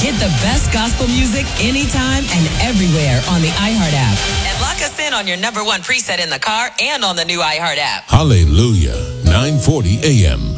Get the best gospel music anytime and everywhere on the iHeart app. And lock us in on your number one preset in the car and on the new iHeart app. Hallelujah. 940 AM.